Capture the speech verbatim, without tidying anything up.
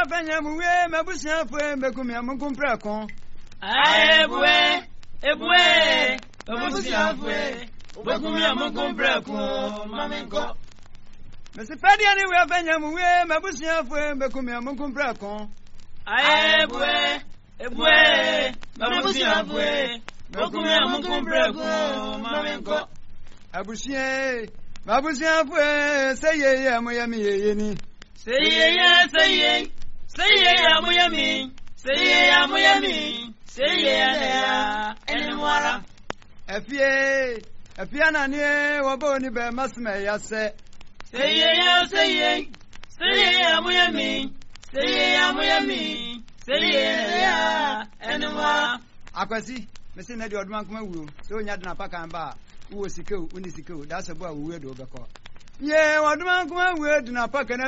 afanya muwe mabusia fwe mbekumia mukumpra kon. Ebwe, ebwe, mabusia fwe, mbekumia mukumpra kon, mamenko. Mesi Fadi ani we afanya muwe mabusia fwe mbekumia mukumpra kon. Ebwe, ebwe, mabusia fwe, mbekumia mukumpra kon, mamenko. Abusie, mabusia fwe seye ya moya mi ye ni. Seye ya seye, seye ya moya mi, seye ya moya mi, seye ya enwara. Efie, efia na ni wabo ni be masme ya se. Seye ya seye, seye ya moya mi, seye ya moya mi, seye ya enwara. Akwasi, mesi na di odman kuma wu. So nya dina paka mba. Uwo sikeu, uni sikeu. That's a boy we do beko. Ye, odman kuma wu dina paka na